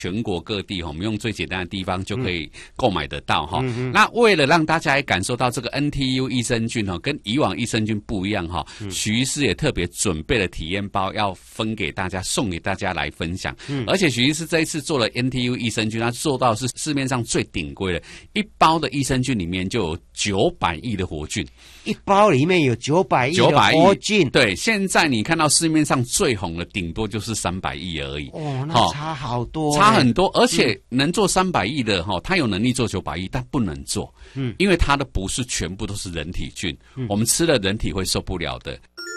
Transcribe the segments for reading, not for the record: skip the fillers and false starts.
全国各地我们用最简单的地方就可以购买得到哈。那为了让大家也感受到这个 NTU 益生菌跟以往益生菌不一样哈，许医师也特别准备了体验包要分给大家，送给大家来分享。而且许医师这一次做了 NTU 益生菌，他做到是市面上最顶规的，一包的益生菌里面就有900亿的活菌， 一包里面有900亿的活菌。 对，现在你看到市面上最红的顶多就是300亿而已。 哦，那差好多， 差很多。而且能做300亿的他有能力做900亿，但不能做，因为它的不是全部都是人体菌，我们吃了人体会受不了的。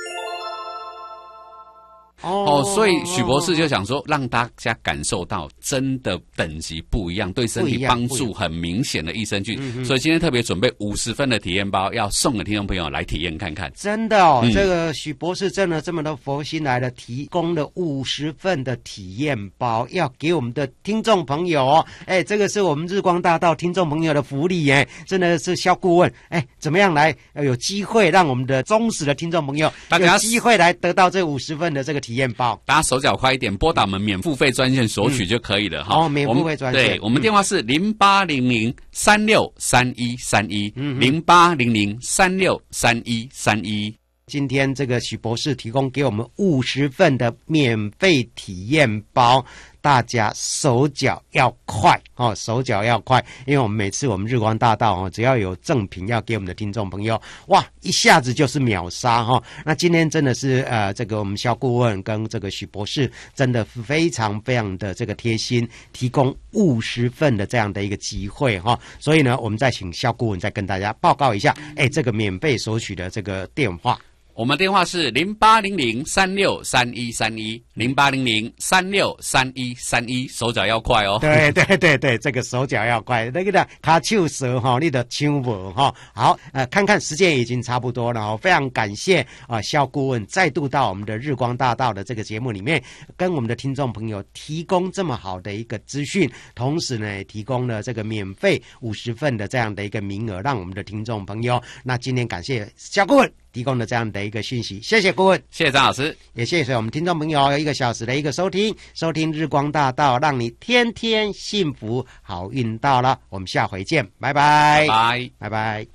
所以许博士就想说，让大家感受到真的等级不一样，对身体帮助很明显的益生菌。所以今天特别准备50份的体验包，要送给听众朋友来体验看看。 真的这个许博士真的这么的佛心来了，提供了50份的体验包，要给我们的听众朋友这个是我们日光大道听众朋友的福利真的是肖顾问怎么样来有机会让我们的忠实的听众朋友有机会来得到这50份的这个体验包， 大家手脚快一点，拨打我们免付费专线索取就可以了免付费专线。 对，我们电话是08003631310800363131。 今天这个许博士提供给我们50份的免费体验包，大家手脚要快手脚要快，因为我们每次我们日光大道只要有赠品要给我们的听众朋友，哇，一下子就是秒杀那今天真的是这个我们肖顾问跟这个许博士真的非常非常的这个贴心，提供50份的这样的一个机会所以呢，我们再请肖顾问再跟大家报告一下这个免费索取的这个电话。 我们电话是08003631310800363131，手脚要快对对对对，这个手脚要快，那个的卡手舌你的手无好，看看时间已经差不多了非常感谢肖顾问再度到我们的日光大道的这个节目里面，跟我们的听众朋友提供这么好的一个资讯，同时呢提供了这个免费50份的这样的一个名额，让我们的听众朋友，那今天感谢肖顾问提供了这样的一个讯息，谢谢顾问， 谢谢张老师， 也谢谢我们听众朋友1个小时的一个收听日光大道，让你天天幸福好运到了，我们下回见，拜拜， 拜拜， 拜拜。